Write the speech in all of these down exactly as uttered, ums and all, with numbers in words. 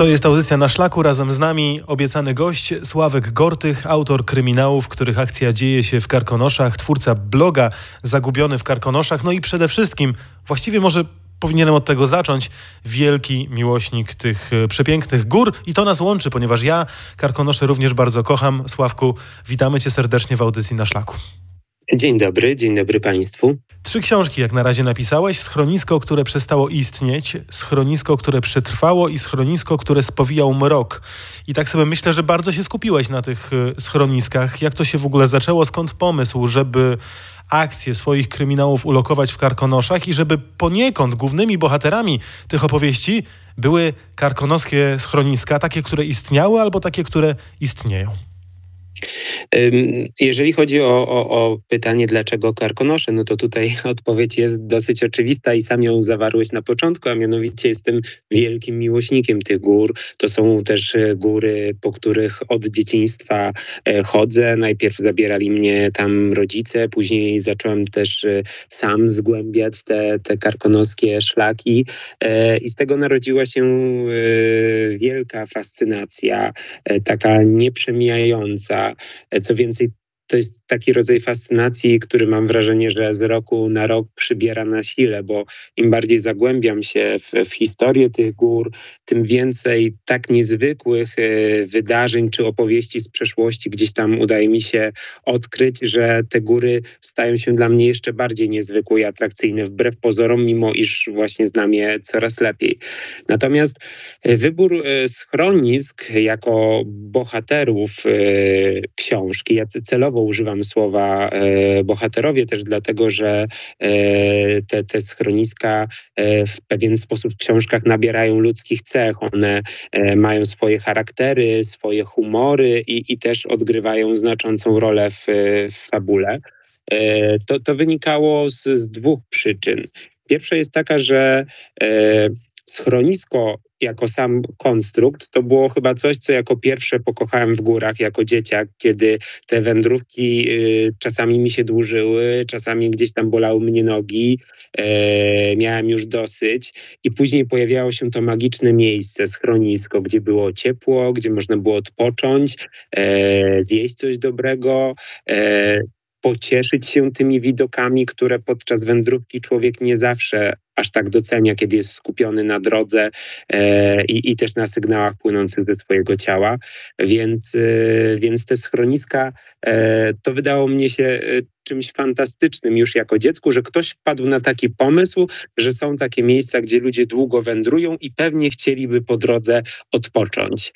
To jest audycja Na Szlaku. Razem z nami obiecany gość Sławek Gortych, autor kryminałów, których akcja dzieje się w Karkonoszach, twórca bloga Zagubiony w Karkonoszach, no i przede wszystkim, właściwie może powinienem od tego zacząć, wielki miłośnik tych przepięknych gór i to nas łączy, ponieważ ja Karkonosze również bardzo kocham. Sławku, witamy Cię serdecznie w audycji Na Szlaku. Dzień dobry, dzień dobry Państwu. Trzy książki jak na razie napisałeś. Schronisko, które przestało istnieć, Schronisko, które przetrwało i Schronisko, które spowijał mrok. I tak sobie myślę, że bardzo się skupiłeś na tych schroniskach. Jak to się w ogóle zaczęło? Skąd pomysł, żeby akcję swoich kryminałów ulokować w Karkonoszach i żeby poniekąd głównymi bohaterami tych opowieści były karkonoskie schroniska, takie, które istniały albo takie, które istnieją? Jeżeli chodzi o, o, o pytanie, dlaczego Karkonosze, no to tutaj odpowiedź jest dosyć oczywista i sam ją zawarłeś na początku, a mianowicie jestem wielkim miłośnikiem tych gór. To są też góry, po których od dzieciństwa chodzę. Najpierw zabierali mnie tam rodzice, później zacząłem też sam zgłębiać te, te karkonoskie szlaki i z tego narodziła się wielka fascynacja, taka nieprzemijająca. Co więcej, to jest taki rodzaj fascynacji, który mam wrażenie, że z roku na rok przybiera na sile, bo im bardziej zagłębiam się w, w historię tych gór, tym więcej tak niezwykłych y, wydarzeń czy opowieści z przeszłości gdzieś tam udaje mi się odkryć, że te góry stają się dla mnie jeszcze bardziej niezwykłe i atrakcyjne, wbrew pozorom, mimo iż właśnie znam je coraz lepiej. Natomiast y, wybór y, schronisk jako bohaterów y, książki, ja celowo używam słowa e, bohaterowie też dlatego, że e, te, te schroniska e, w pewien sposób w książkach nabierają ludzkich cech. One e, mają swoje charaktery, swoje humory i, i też odgrywają znaczącą rolę w, w fabule. E, to, to wynikało z, z dwóch przyczyn. Pierwsza jest taka, że e, schronisko jako sam konstrukt, to było chyba coś, co jako pierwsze pokochałem w górach jako dzieciak, kiedy te wędrówki y, czasami mi się dłużyły, czasami gdzieś tam bolały mnie nogi, e, miałem już dosyć i później pojawiało się to magiczne miejsce, schronisko, gdzie było ciepło, gdzie można było odpocząć, e, zjeść coś dobrego, e, pocieszyć się tymi widokami, które podczas wędrówki człowiek nie zawsze aż tak docenia, kiedy jest skupiony na drodze e, i, i też na sygnałach płynących ze swojego ciała. Więc, e, więc te schroniska, e, to wydało mnie się e, czymś fantastycznym już jako dziecku, że ktoś wpadł na taki pomysł, że są takie miejsca, gdzie ludzie długo wędrują i pewnie chcieliby po drodze odpocząć.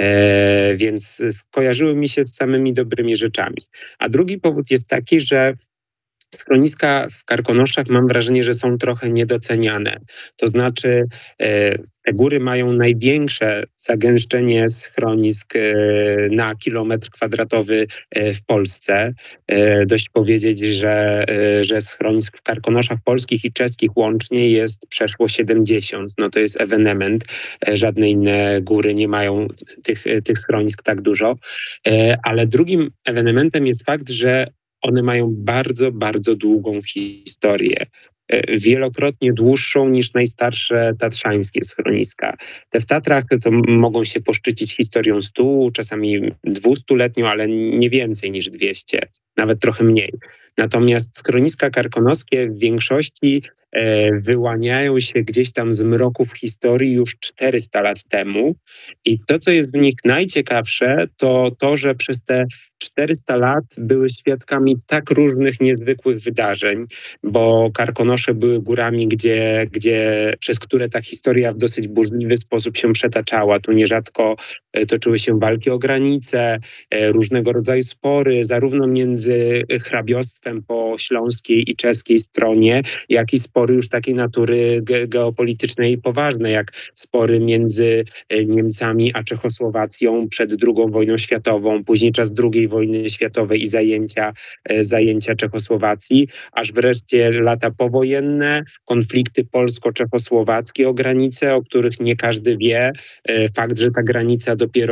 E, więc skojarzyły mi się z samymi dobrymi rzeczami. A drugi powód jest taki, że schroniska w Karkonoszach mam wrażenie, że są trochę niedoceniane. To znaczy e, te góry mają największe zagęszczenie schronisk e, na kilometr kwadratowy e, w Polsce. E, dość powiedzieć, że, e, że schronisk w Karkonoszach polskich i czeskich łącznie jest przeszło siedemdziesiąt. No to jest ewenement. E, żadne inne góry nie mają tych, tych schronisk tak dużo. E, ale drugim ewenementem jest fakt, że one mają bardzo, bardzo długą historię. Wielokrotnie dłuższą niż najstarsze tatrzańskie schroniska. Te w Tatrach to mogą się poszczycić historią stu, czasami dwustuletnią, ale nie więcej niż dwieście, nawet trochę mniej. Natomiast schroniska karkonoskie w większości e, wyłaniają się gdzieś tam z mroków historii już czterysta lat temu. I to, co jest w nich najciekawsze, to to, że przez te czterysta lat były świadkami tak różnych niezwykłych wydarzeń, bo Karkonosze były górami, gdzie, gdzie, przez które ta historia w dosyć burzliwy sposób się przetaczała. Tu nierzadko e, toczyły się walki o granice, e, różnego rodzaju spory, zarówno między hrabiostwem po śląskiej i czeskiej stronie, jak i spory już takiej natury ge- geopolitycznej i poważnej, jak spory między Niemcami a Czechosłowacją przed drugą wojną światową, później czas drugiej wojny światowej i zajęcia, e, zajęcia Czechosłowacji, aż wreszcie lata powojenne, konflikty polsko-czechosłowackie o granice, o których nie każdy wie. E, fakt, że ta granica dopiero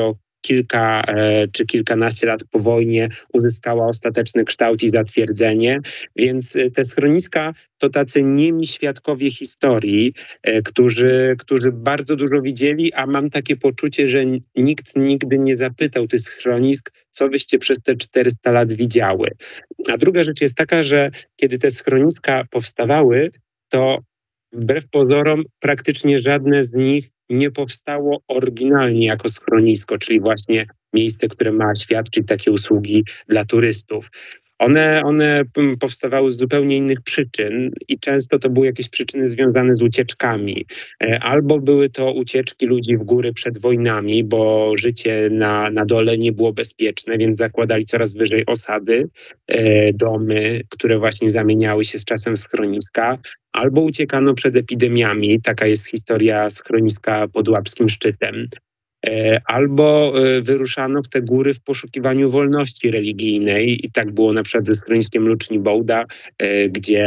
kilka e, czy kilkanaście lat po wojnie uzyskała ostateczny kształt i zatwierdzenie, więc e, te schroniska to tacy niemi świadkowie historii, e, którzy, którzy bardzo dużo widzieli, a mam takie poczucie, że nikt nigdy nie zapytał tych schronisk, co byście przez te czterysta lat widziały. A druga rzecz jest taka, że kiedy te schroniska powstawały, to wbrew pozorom praktycznie żadne z nich nie powstało oryginalnie jako schronisko, czyli właśnie miejsce, które ma świadczyć takie usługi dla turystów. One, one powstawały z zupełnie innych przyczyn i często to były jakieś przyczyny związane z ucieczkami. Albo były to ucieczki ludzi w góry przed wojnami, bo życie na, na dole nie było bezpieczne, więc zakładali coraz wyżej osady, domy, które właśnie zamieniały się z czasem w schroniska. Albo uciekano przed epidemiami, taka jest historia schroniska pod Łapskim Szczytem. Albo wyruszano w te góry w poszukiwaniu wolności religijnej i tak było na przykład ze schroniskiem Luczni Bołda, gdzie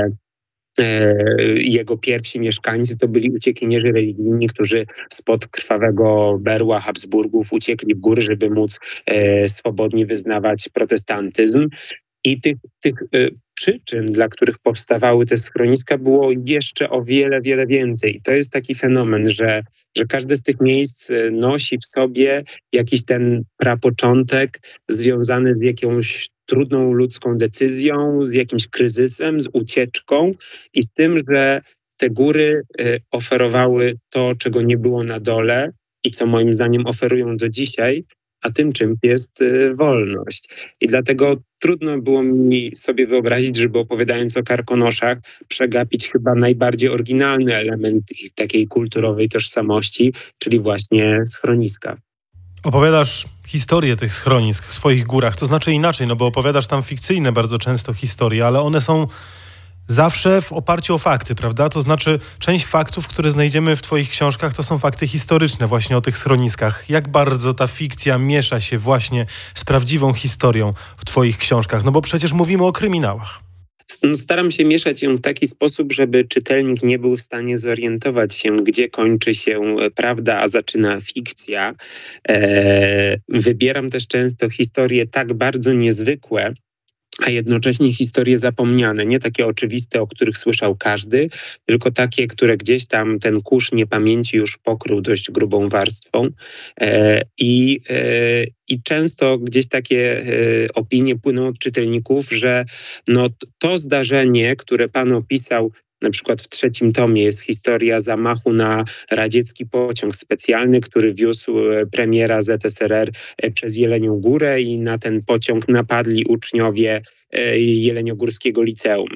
jego pierwsi mieszkańcy to byli uciekinierzy religijni, którzy spod krwawego berła Habsburgów uciekli w góry, żeby móc swobodnie wyznawać protestantyzm. I tych, tych przyczyn, dla których powstawały te schroniska, było jeszcze o wiele, wiele więcej. I to jest taki fenomen, że, że każde z tych miejsc nosi w sobie jakiś ten prapoczątek związany z jakąś trudną ludzką decyzją, z jakimś kryzysem, z ucieczką i z tym, że te góry oferowały to, czego nie było na dole i co moim zdaniem oferują do dzisiaj, a tym czym jest y, wolność. I dlatego trudno było mi sobie wyobrazić, żeby opowiadając o Karkonoszach przegapić chyba najbardziej oryginalny element ich takiej kulturowej tożsamości, czyli właśnie schroniska. Opowiadasz historię tych schronisk w swoich górach, to znaczy inaczej, no bo opowiadasz tam fikcyjne bardzo często historie, ale one są zawsze w oparciu o fakty, prawda? To znaczy część faktów, które znajdziemy w twoich książkach, to są fakty historyczne właśnie o tych schroniskach. Jak bardzo ta fikcja miesza się właśnie z prawdziwą historią w twoich książkach? No bo przecież mówimy o kryminałach. Staram się mieszać ją w taki sposób, żeby czytelnik nie był w stanie zorientować się, gdzie kończy się prawda, a zaczyna fikcja. Eee, wybieram też często historie tak bardzo niezwykłe, a jednocześnie historie zapomniane, nie takie oczywiste, o których słyszał każdy, tylko takie, które gdzieś tam ten kurz niepamięci już pokrył dość grubą warstwą. E, i, e, I często gdzieś takie e, opinie płyną od czytelników, że no, to zdarzenie, które pan opisał, na przykład w trzecim tomie jest historia zamachu na radziecki pociąg specjalny, który wiózł premiera Z S R R przez Jelenią Górę i na ten pociąg napadli uczniowie Jeleniogórskiego Liceum.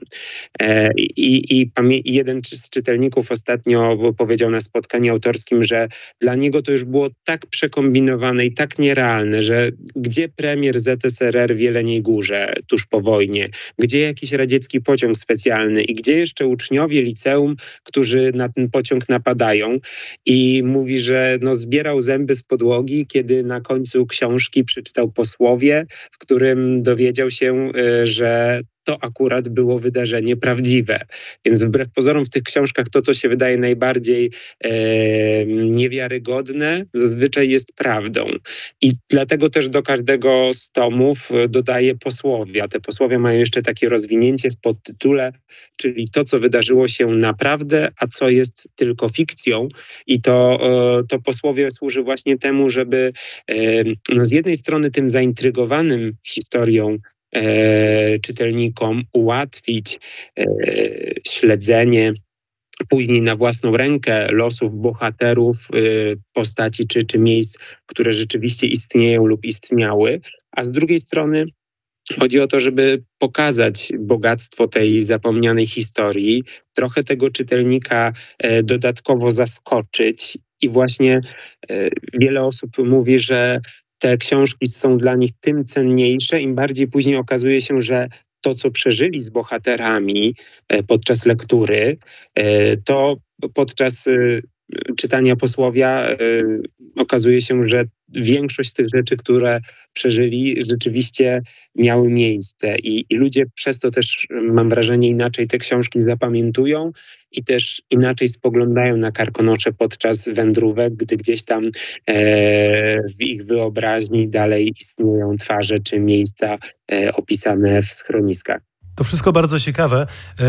I, i, i jeden z czytelników ostatnio powiedział na spotkaniu autorskim, że dla niego to już było tak przekombinowane i tak nierealne, że gdzie premier Z S R R w Jeleniej Górze tuż po wojnie, gdzie jakiś radziecki pociąg specjalny i gdzie jeszcze uczniowie liceum, którzy na ten pociąg napadają. I mówi, że no, zbierał zęby z podłogi, kiedy na końcu książki przeczytał posłowie, w którym dowiedział się, że to akurat było wydarzenie prawdziwe. Więc wbrew pozorom w tych książkach to, co się wydaje najbardziej e, niewiarygodne, zazwyczaj jest prawdą. I dlatego też do każdego z tomów dodaję posłowia. Te posłowia mają jeszcze takie rozwinięcie w podtytule, czyli to, co wydarzyło się naprawdę, a co jest tylko fikcją. I to, e, to posłowie służy właśnie temu, żeby e, no z jednej strony tym zaintrygowanym historią E, czytelnikom ułatwić e, śledzenie później na własną rękę losów bohaterów, e, postaci czy, czy miejsc, które rzeczywiście istnieją lub istniały, a z drugiej strony chodzi o to, żeby pokazać bogactwo tej zapomnianej historii, trochę tego czytelnika e, dodatkowo zaskoczyć i właśnie e, wiele osób mówi, że te książki są dla nich tym cenniejsze, im bardziej później okazuje się, że to, co przeżyli z bohaterami podczas lektury, to podczas czytania posłowia okazuje się, że większość z tych rzeczy, które przeżyli, rzeczywiście miały miejsce i, i ludzie przez to też, mam wrażenie, inaczej te książki zapamiętują i też inaczej spoglądają na Karkonosze podczas wędrówek, gdy gdzieś tam e, w ich wyobraźni dalej istnieją twarze czy miejsca e, opisane w schroniskach. To wszystko bardzo ciekawe,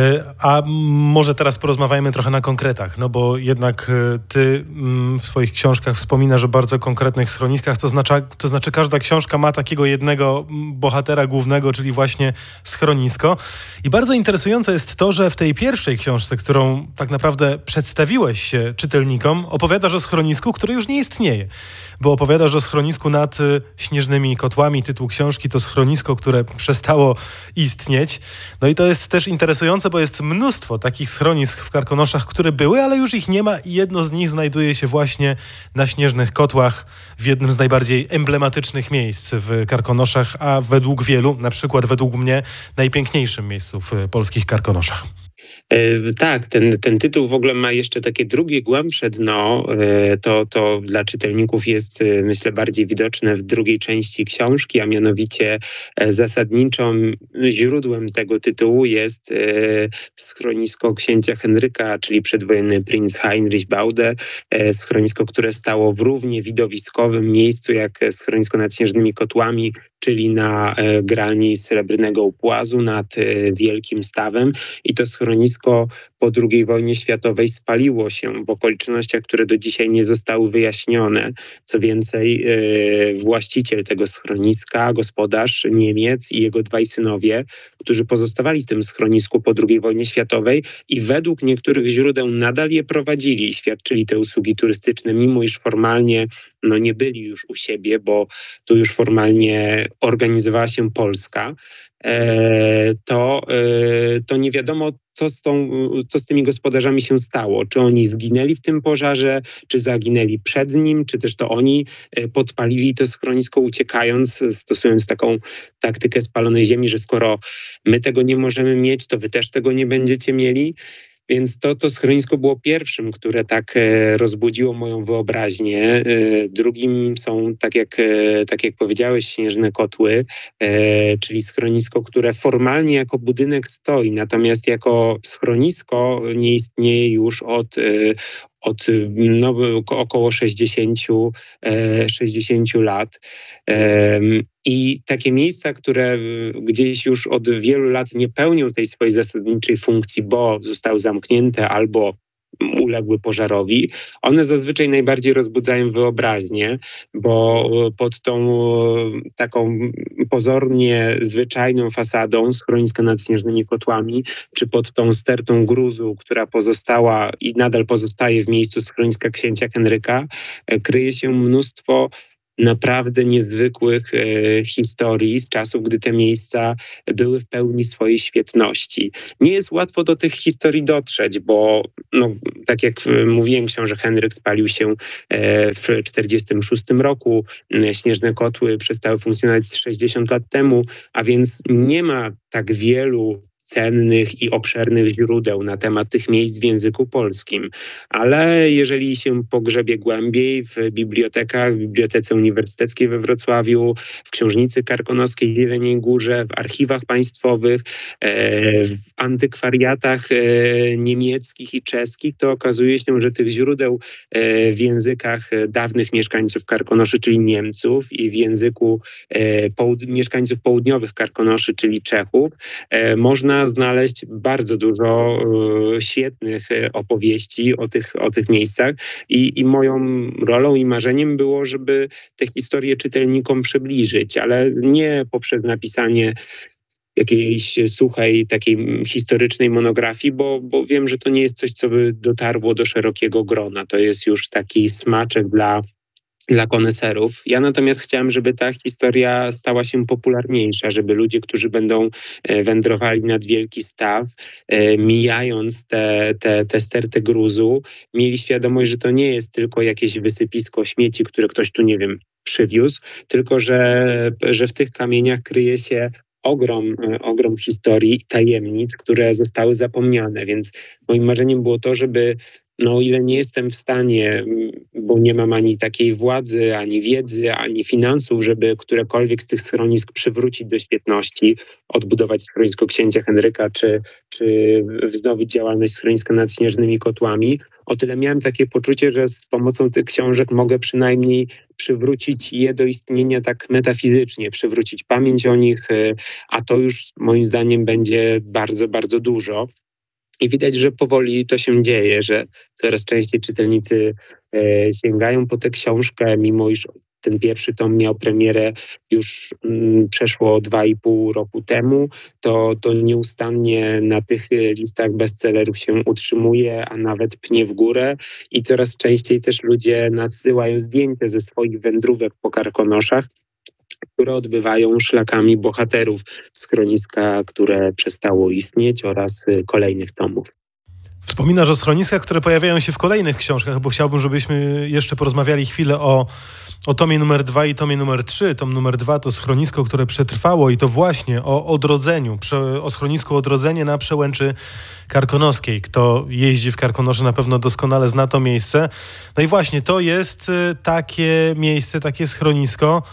a może teraz porozmawiajmy trochę na konkretach, no bo jednak ty w swoich książkach wspominasz o bardzo konkretnych schroniskach, to znaczy, to znaczy każda książka ma takiego jednego bohatera głównego, czyli właśnie schronisko. I bardzo interesujące jest to, że w tej pierwszej książce, którą tak naprawdę przedstawiłeś się czytelnikom, opowiadasz o schronisku, które już nie istnieje, bo opowiadasz o schronisku nad Śnieżnymi Kotłami. Tytuł książki to Schronisko, które przestało istnieć. No i to jest też interesujące, bo jest mnóstwo takich schronisk w Karkonoszach, które były, ale już ich nie ma i jedno z nich znajduje się właśnie na Śnieżnych Kotłach, w jednym z najbardziej emblematycznych miejsc w Karkonoszach, a według wielu, na przykład według mnie, najpiękniejszym miejscu w polskich Karkonoszach. E, tak, ten, ten tytuł w ogóle ma jeszcze takie drugie, głębsze dno. E, to, to dla czytelników jest, e, myślę, bardziej widoczne w drugiej części książki, a mianowicie e, zasadniczym źródłem tego tytułu jest e, schronisko księcia Henryka, czyli przedwojenny princ Heinrich Baude. E, schronisko, które stało w równie widowiskowym miejscu jak schronisko nad Śnieżnymi Kotłami, czyli na e, grani Srebrnego Upłazu nad e, Wielkim Stawem. I to schronisko po drugiej wojnie światowej spaliło się w okolicznościach, które do dzisiaj nie zostały wyjaśnione. Co więcej, e, właściciel tego schroniska, gospodarz Niemiec i jego dwaj synowie, którzy pozostawali w tym schronisku po drugiej wojnie światowej i według niektórych źródeł nadal je prowadzili i świadczyli te usługi turystyczne, mimo iż formalnie no, nie byli już u siebie, bo tu już formalnie organizowała się Polska, e, to, e, to nie wiadomo, co z, tą, co z tymi gospodarzami się stało. Czy oni zginęli w tym pożarze, czy zaginęli przed nim, czy też to oni podpalili to schronisko uciekając, stosując taką taktykę spalonej ziemi, że skoro my tego nie możemy mieć, to wy też tego nie będziecie mieli. Więc to, to schronisko było pierwszym, które tak e, rozbudziło moją wyobraźnię. E, drugim są, tak jak, e, tak jak powiedziałeś, Śnieżne Kotły, e, czyli schronisko, które formalnie jako budynek stoi, natomiast jako schronisko nie istnieje już od, e, od no, około sześćdziesięciu, sześćdziesięciu lat. I takie miejsca, które gdzieś już od wielu lat nie pełnią tej swojej zasadniczej funkcji, bo zostały zamknięte albo uległy pożarowi, one zazwyczaj najbardziej rozbudzają wyobraźnię, bo pod tą taką pozornie zwyczajną fasadą schroniska nad Śnieżnymi Kotłami, czy pod tą stertą gruzu, która pozostała i nadal pozostaje w miejscu schroniska księcia Henryka, kryje się mnóstwo naprawdę niezwykłych e, historii z czasów, gdy te miejsca były w pełni swojej świetności. Nie jest łatwo do tych historii dotrzeć, bo no, tak jak mówiłem, książę Henryk spalił się e, w tysiąc dziewięćset czterdziestym szóstym roku. Śnieżne Kotły przestały funkcjonować sześćdziesiąt lat temu, a więc nie ma tak wielu cennych i obszernych źródeł na temat tych miejsc w języku polskim. Ale jeżeli się pogrzebie głębiej w bibliotekach, w Bibliotece Uniwersyteckiej we Wrocławiu, w Książnicy Karkonoskiej w Jeleniej Górze, w archiwach państwowych, w antykwariatach niemieckich i czeskich, to okazuje się, że tych źródeł w językach dawnych mieszkańców Karkonoszy, czyli Niemców, i w języku połud- mieszkańców południowych Karkonoszy, czyli Czechów, można znaleźć bardzo dużo y, świetnych y, opowieści o tych, o tych miejscach I, i moją rolą i marzeniem było, żeby te historie czytelnikom przybliżyć, ale nie poprzez napisanie jakiejś suchej, takiej historycznej monografii, bo, bo wiem, że to nie jest coś, co by dotarło do szerokiego grona. To jest już taki smaczek dla dla koneserów. Ja natomiast chciałem, żeby ta historia stała się popularniejsza, żeby ludzie, którzy będą wędrowali nad Wielki Staw, mijając te, te, te sterty gruzu, mieli świadomość, że to nie jest tylko jakieś wysypisko śmieci, które ktoś tu, nie wiem, przywiózł, tylko że, że w tych kamieniach kryje się ogrom, ogrom historii i tajemnic, które zostały zapomniane. Więc moim marzeniem było to, żeby no o ile nie jestem w stanie, bo nie mam ani takiej władzy, ani wiedzy, ani finansów, żeby którekolwiek z tych schronisk przywrócić do świetności, odbudować schronisko księcia Henryka, czy, czy wznowić działalność schroniska nad Śnieżnymi Kotłami, o tyle miałem takie poczucie, że z pomocą tych książek mogę przynajmniej przywrócić je do istnienia tak metafizycznie, przywrócić pamięć o nich, a to już moim zdaniem będzie bardzo, bardzo dużo. I widać, że powoli to się dzieje, że coraz częściej czytelnicy e, sięgają po tę książkę, mimo iż ten pierwszy tom miał premierę już mm, przeszło dwa i pół roku temu, to, to nieustannie na tych listach bestsellerów się utrzymuje, a nawet pnie w górę i coraz częściej też ludzie nadsyłają zdjęcia ze swoich wędrówek po Karkonoszach, które odbywają szlakami bohaterów schroniska, które przestało istnieć, oraz kolejnych tomów. Wspominasz o schroniskach, które pojawiają się w kolejnych książkach, bo chciałbym, żebyśmy jeszcze porozmawiali chwilę o, o tomie numer dwa i tomie numer trzy. Tom numer dwa to schronisko, które przetrwało i to właśnie o odrodzeniu, o schronisku Odrodzenie na Przełęczy Karkonoskiej. Kto jeździ w Karkonosze, na pewno doskonale zna to miejsce. No i właśnie to jest takie miejsce, takie schronisko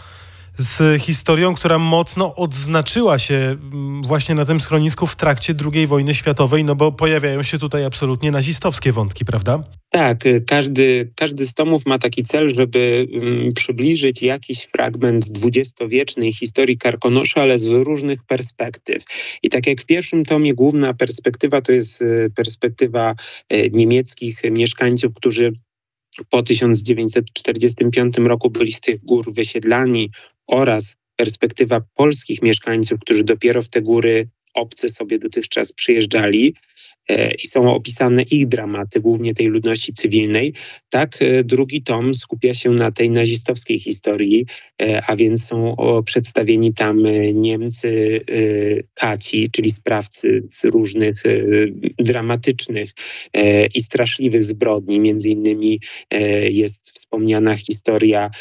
z historią, która mocno odznaczyła się właśnie na tym schronisku w trakcie drugiej wojny światowej, no bo pojawiają się tutaj absolutnie nazistowskie wątki, prawda? Tak, każdy, każdy z tomów ma taki cel, żeby um, przybliżyć jakiś fragment dwudziestowiecznej historii Karkonosza, ale z różnych perspektyw. I tak jak w pierwszym tomie główna perspektywa to jest perspektywa e, niemieckich mieszkańców, którzy po tysiąc dziewięćset czterdziestym piątym roku byli z tych gór wysiedlani, oraz perspektywa polskich mieszkańców, którzy dopiero w te góry obce sobie dotychczas przyjeżdżali e, i są opisane ich dramaty, głównie tej ludności cywilnej. Tak e, drugi tom skupia się na tej nazistowskiej historii, e, a więc są o, przedstawieni tam e, Niemcy e, kaci, czyli sprawcy z różnych e, dramatycznych e, i straszliwych zbrodni. Między innymi e, jest wspomniana historia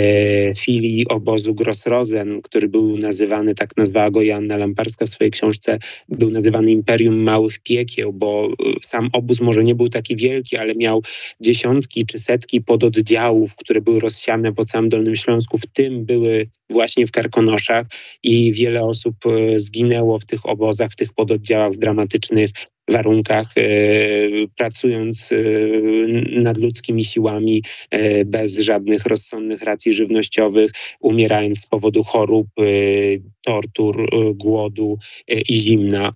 e, filii obozu Grossrosen, który był nazywany, tak nazwała go Joanna Lamparska w swojej książce, był nazywany Imperium Małych Piekieł, bo sam obóz może nie był taki wielki, ale miał dziesiątki czy setki pododdziałów, które były rozsiane po całym Dolnym Śląsku, w tym były właśnie w Karkonoszach i wiele osób zginęło w tych obozach, w tych pododdziałach w dramatycznych warunkach, e, pracując e, nadludzkimi siłami, e, bez żadnych rozsądnych racji żywnościowych, umierając z powodu chorób, e, tortur, e, głodu e, i zimna.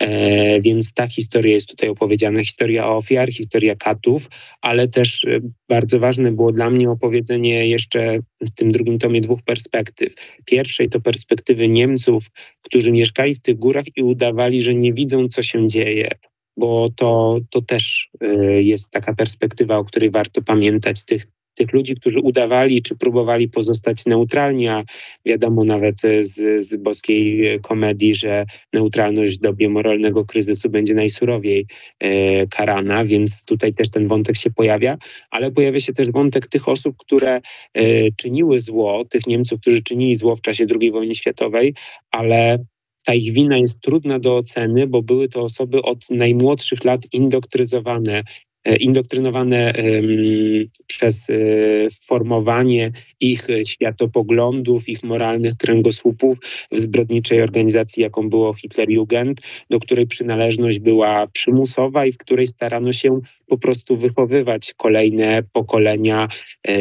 E, więc ta historia jest tutaj opowiedziana. Historia ofiar, historia katów, ale też e, bardzo ważne było dla mnie opowiedzenie jeszcze w tym drugim tomie dwóch perspektyw. Pierwszej to perspektywy Niemców, którzy mieszkali w tych górach i udawali, że nie widzą, co się dzieje. Bo to, to też y, jest taka perspektywa, o której warto pamiętać, tych, tych ludzi, którzy udawali czy próbowali pozostać neutralni, a wiadomo nawet z, z boskiej komedii, że neutralność w dobie moralnego kryzysu będzie najsurowiej y, karana, więc tutaj też ten wątek się pojawia, ale pojawia się też wątek tych osób, które y, czyniły zło, tych Niemców, którzy czynili zło w czasie drugiej wojny światowej, ale ta ich wina jest trudna do oceny, bo były to osoby od najmłodszych lat indoktryzowane, indoktrynowane um, przez um, formowanie ich światopoglądów, ich moralnych kręgosłupów w zbrodniczej organizacji, jaką było Hitlerjugend, do której przynależność była przymusowa i w której starano się po prostu wychowywać kolejne pokolenia um,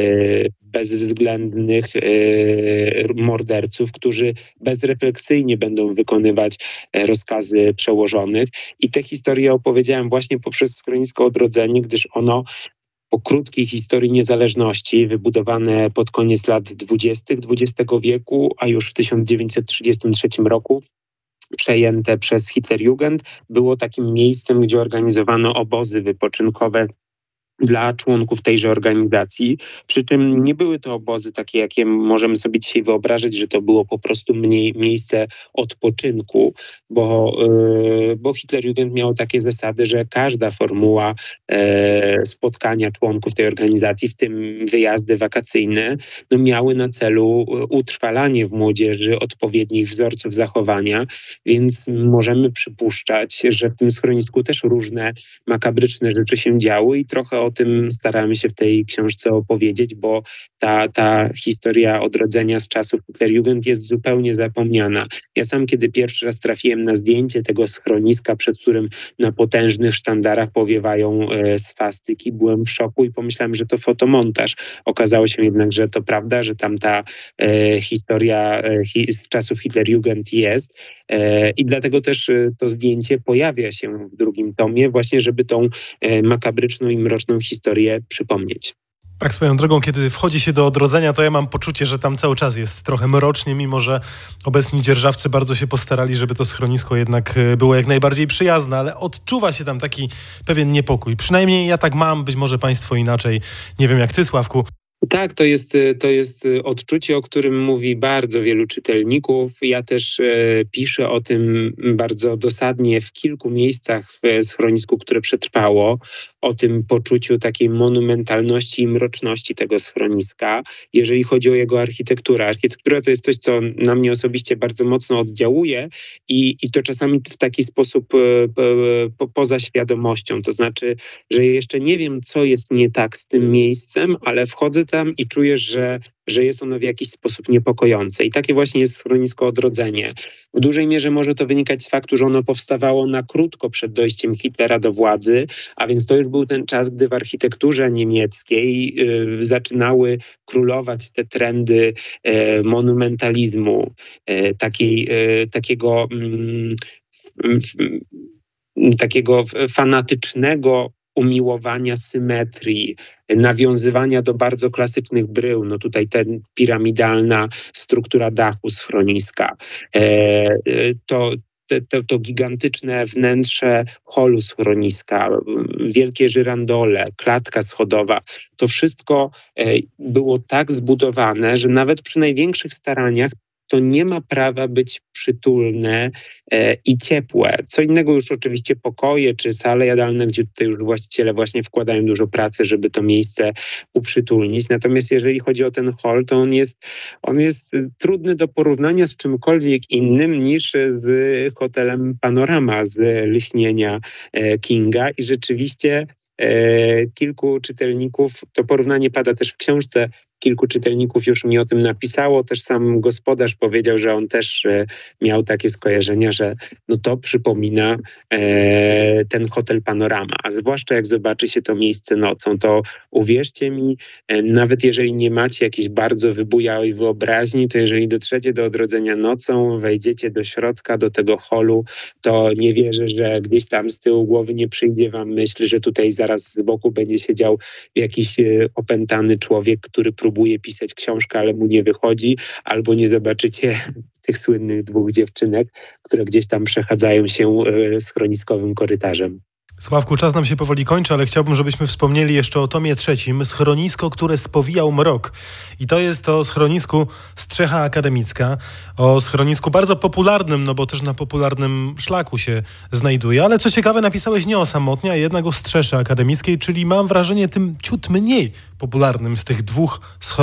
bezwzględnych e, morderców, którzy bezrefleksyjnie będą wykonywać e, rozkazy przełożonych. I tę historię opowiedziałem właśnie poprzez schronisko Odrodzenie, gdyż ono po krótkiej historii niezależności, wybudowane pod koniec lat dwudziestych dwudziestego wieku, a już w tysiąc dziewięćset trzydziestym trzecim roku, przejęte przez Hitlerjugend, było takim miejscem, gdzie organizowano obozy wypoczynkowe dla członków tejże organizacji, przy czym nie były to obozy takie, jakie możemy sobie dzisiaj wyobrażać, że to było po prostu mniej, miejsce odpoczynku, bo, yy, bo Hitlerjugend miał takie zasady, że każda formuła yy, spotkania członków tej organizacji, w tym wyjazdy wakacyjne, no miały na celu utrwalanie w młodzieży odpowiednich wzorców zachowania, więc możemy przypuszczać, że w tym schronisku też różne makabryczne rzeczy się działy i trochę o tym staramy się w tej książce opowiedzieć, bo ta, ta historia odrodzenia z czasów Hitlerjugend jest zupełnie zapomniana. Ja sam, kiedy pierwszy raz trafiłem na zdjęcie tego schroniska, przed którym na potężnych sztandarach powiewają e, swastyki, byłem w szoku i pomyślałem, że to fotomontaż. Okazało się jednak, że to prawda, że tam ta e, historia e, hi, z czasów Hitlerjugend jest e, i dlatego też e, to zdjęcie pojawia się w drugim tomie, właśnie żeby tą e, makabryczną i mroczną historię przypomnieć. Tak swoją drogą, kiedy wchodzi się do odrodzenia, to ja mam poczucie, że tam cały czas jest trochę mrocznie, mimo że obecni dzierżawcy bardzo się postarali, żeby to schronisko jednak było jak najbardziej przyjazne, ale odczuwa się tam taki pewien niepokój. Przynajmniej ja tak mam, być może państwo inaczej. Nie wiem jak ty, Sławku. Tak, to jest, to jest odczucie, o którym mówi bardzo wielu czytelników. Ja też e, piszę o tym bardzo dosadnie w kilku miejscach w schronisku, które przetrwało, o tym poczuciu takiej monumentalności i mroczności tego schroniska, jeżeli chodzi o jego architekturę. Architektura to jest coś, co na mnie osobiście bardzo mocno oddziałuje i, i to czasami w taki sposób e, po, poza świadomością. To znaczy, że jeszcze nie wiem, co jest nie tak z tym miejscem, ale wchodzę tam i czuję, że, że jest ono w jakiś sposób niepokojące. I takie właśnie jest schronisko Odrodzenie. W dużej mierze może to wynikać z faktu, że ono powstawało na krótko przed dojściem Hitlera do władzy, a więc to już był ten czas, gdy w architekturze niemieckiej y, zaczynały królować te trendy y, monumentalizmu, y, takiej, y, takiego, y, y, takiego fanatycznego umiłowania symetrii, nawiązywania do bardzo klasycznych brył. No tutaj ten piramidalna struktura dachu schroniska. E, to, to, to gigantyczne wnętrze holu schroniska, wielkie żyrandole, klatka schodowa. To wszystko e, było tak zbudowane, że nawet przy największych staraniach to nie ma prawa być przytulne e, i ciepłe. Co innego już oczywiście pokoje czy sale jadalne, gdzie tutaj już właściciele właśnie wkładają dużo pracy, żeby to miejsce uprzytulnić. Natomiast jeżeli chodzi o ten hol, to on jest, on jest trudny do porównania z czymkolwiek innym niż z hotelem Panorama z Lśnienia e, Kinga i rzeczywiście e, kilku czytelników, to porównanie pada też w książce, kilku czytelników już mi o tym napisało, też sam gospodarz powiedział, że on też e, miał takie skojarzenia, że no to przypomina e, ten hotel Panorama, a zwłaszcza jak zobaczy się to miejsce nocą, to uwierzcie mi, e, nawet jeżeli nie macie jakiejś bardzo wybujałej wyobraźni, to jeżeli dotrzecie do Odrodzenia nocą, wejdziecie do środka, do tego holu, to nie wierzę, że gdzieś tam z tyłu głowy nie przyjdzie wam myśl, że tutaj zaraz z boku będzie siedział jakiś e, opętany człowiek, który próbuje pisać książkę, ale mu nie wychodzi, albo nie zobaczycie tych słynnych dwóch dziewczynek, które gdzieś tam przechadzają się e, schroniskowym korytarzem. Sławku, czas nam się powoli kończy, ale chciałbym, żebyśmy wspomnieli jeszcze o tomie trzecim. Schronisko, które spowijał mrok. I to jest o schronisku Strzecha Akademicka. O schronisku bardzo popularnym, no bo też na popularnym szlaku się znajduje. Ale co ciekawe, napisałeś nie o Samotnie, a jednak o Strzesze Akademickiej, czyli mam wrażenie tym ciut mniej popularnym z tych dwóch schronisków.